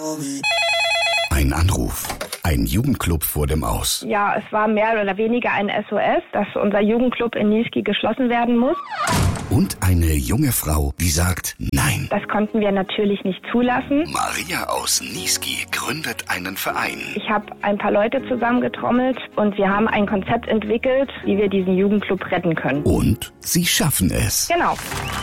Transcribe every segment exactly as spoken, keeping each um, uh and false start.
Ein Anruf. Ein Jugendclub vor dem Aus. Ja, es war mehr oder weniger ein S O S, dass unser Jugendclub in Niesky geschlossen werden muss. Und eine junge Frau, die sagt Nein. Das konnten wir natürlich nicht zulassen. Maria aus Niesky gründet einen Verein. Ich habe ein paar Leute zusammengetrommelt und wir haben ein Konzept entwickelt, wie wir diesen Jugendclub retten können. Und sie schaffen es. Genau.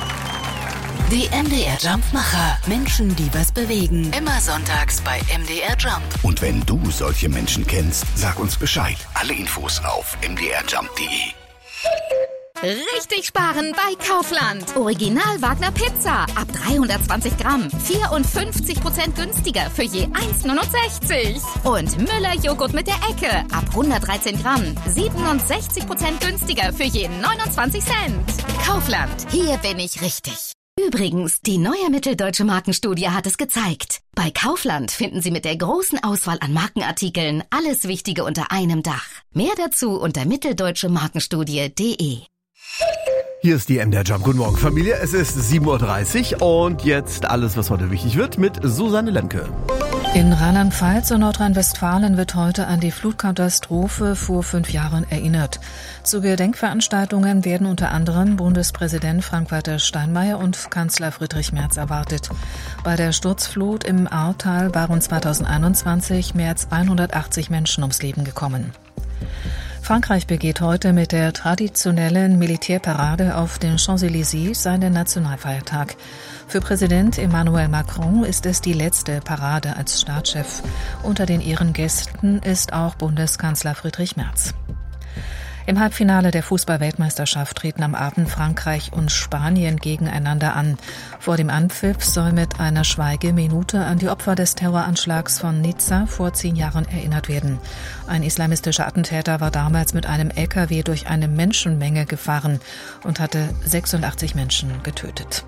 Die M D R Jumpmacher. Menschen, die was bewegen. Immer sonntags bei M D R Jump. Und wenn du solche Menschen kennst, sag uns Bescheid. Alle Infos auf m d r jump punkt d e. Richtig sparen bei Kaufland. Original Wagner Pizza ab dreihundertzwanzig Gramm. vierundfünfzig Prozent günstiger für je eins neunundsechzig. Und Müller Joghurt mit der Ecke ab hundertdreizehn Gramm. siebenundsechzig Prozent günstiger für je neunundzwanzig Cent. Kaufland, hier bin ich richtig. Übrigens, die neue Mitteldeutsche Markenstudie hat es gezeigt. Bei Kaufland finden Sie mit der großen Auswahl an Markenartikeln alles Wichtige unter einem Dach. Mehr dazu unter mitteldeutsche markenstudie punkt de. Hier ist die M D R Jump. Guten Morgen, Familie. Es ist sieben Uhr dreißig und jetzt alles, was heute wichtig wird, mit Susanne Lemke. In Rheinland-Pfalz und Nordrhein-Westfalen wird heute an die Flutkatastrophe vor fünf Jahren erinnert. Zu Gedenkveranstaltungen werden unter anderem Bundespräsident Frank-Walter Steinmeier und Kanzler Friedrich Merz erwartet. Bei der Sturzflut im Ahrtal waren zweitausendeinundzwanzig mehr als hundertachtzig Menschen ums Leben gekommen. Frankreich begeht heute mit der traditionellen Militärparade auf den Champs-Élysées seinen Nationalfeiertag. Für Präsident Emmanuel Macron ist es die letzte Parade als Staatschef. Unter den Ehrengästen ist auch Bundeskanzler Friedrich Merz. Im Halbfinale der Fußball-Weltmeisterschaft treten am Abend Frankreich und Spanien gegeneinander an. Vor dem Anpfiff soll mit einer Schweigeminute an die Opfer des Terroranschlags von Nizza vor zehn Jahren erinnert werden. Ein islamistischer Attentäter war damals mit einem L K W durch eine Menschenmenge gefahren und hatte sechsundachtzig Menschen getötet.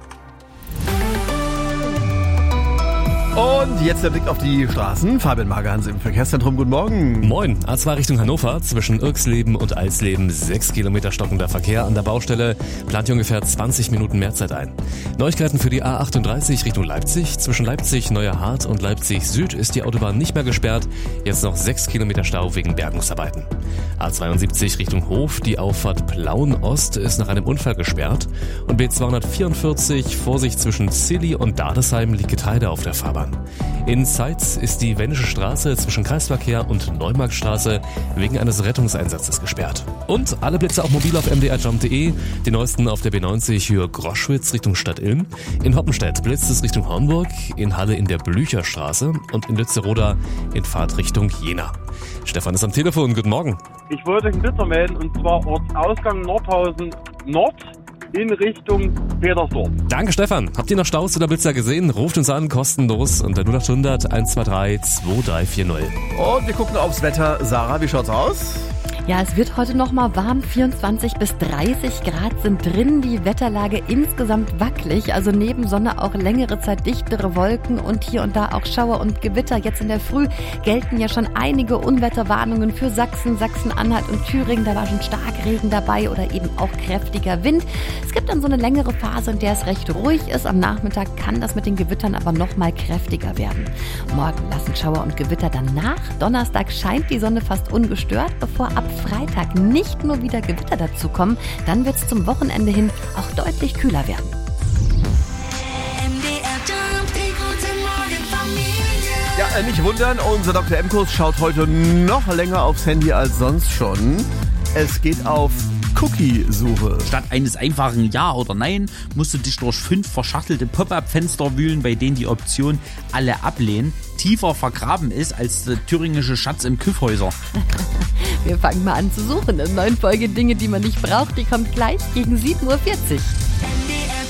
Und jetzt der Blick auf die Straßen. Fabian Magerhans im Verkehrszentrum. Guten Morgen. Moin. A zwei Richtung Hannover. Zwischen Irksleben und Eisleben sechs Kilometer stockender Verkehr an der Baustelle. Plant ungefähr zwanzig Minuten Mehrzeit ein. Neuigkeiten für die A achtunddreißig Richtung Leipzig. Zwischen Leipzig Neuerhardt und Leipzig Süd ist die Autobahn nicht mehr gesperrt. Jetzt noch sechs Kilometer Stau wegen Bergungsarbeiten. A zweiundsiebzig Richtung Hof. Die Auffahrt Plauen Ost ist nach einem Unfall gesperrt. Und B zweihundertvierundvierzig. Vorsicht zwischen Zilli und Dadesheim liegt Getreide auf der Fahrbahn. In Zeitz ist die Wendische Straße zwischen Kreisverkehr und Neumarktstraße wegen eines Rettungseinsatzes gesperrt. Und alle Blitze auch mobil auf m d r jump punkt de. Die neuesten auf der B neunzig Höhe Groschwitz Richtung Stadt-Ilm. In Hoppenstedt blitzt es Richtung Hornburg, in Halle in der Blücherstraße und in Lützeroda in Fahrtrichtung Jena. Stefan ist am Telefon. Guten Morgen. Ich wollte euch einen Blitzer melden, und zwar Ortsausgang Nordhausen Nord in Richtung Petersdorf. Danke, Stefan. Habt ihr noch Staus oder Blitzer gesehen? Ruft uns an, kostenlos unter null acht hundert eins zwei drei zwei drei vier null. Und wir gucken aufs Wetter. Sarah, wie schaut's aus? Ja, es wird heute noch mal warm. vierundzwanzig bis dreißig Grad sind drin. Die Wetterlage insgesamt wackelig. Also neben Sonne auch längere Zeit dichtere Wolken und hier und da auch Schauer und Gewitter. Jetzt in der Früh gelten ja schon einige Unwetterwarnungen für Sachsen, Sachsen-Anhalt und Thüringen. Da war schon Starkregen dabei oder eben auch kräftiger Wind. Es gibt dann so eine längere Phase, in der es recht ruhig ist. Am Nachmittag kann das mit den Gewittern aber noch mal kräftiger werden. Morgen lassen Schauer und Gewitter dann nach. Donnerstag scheint die Sonne fast ungestört, bevor ab Freitag nicht nur wieder Gewitter dazukommen, dann wird es zum Wochenende hin auch deutlich kühler werden. Ja, äh, nicht wundern, unser Doktor M-Kurs schaut heute noch länger aufs Handy als sonst schon. Es geht auf Cookie-Suche. Statt eines einfachen Ja oder Nein musst du dich durch fünf verschachtelte Pop-up-Fenster wühlen, bei denen die Option alle ablehnen tiefer vergraben ist als der thüringische Schatz im Kyffhäuser. Wir fangen mal an zu suchen. Eine neue Folge Dinge, die man nicht braucht, die kommt gleich gegen sieben Uhr vierzig.